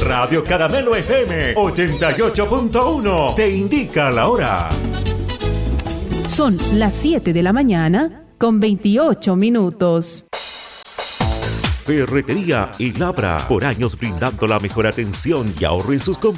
Radio Caramelo FM 88.1 te indica la hora. Son las 7 de la mañana con 28 minutos. Ferretería y Labra, por años brindando la mejor atención y ahorro en sus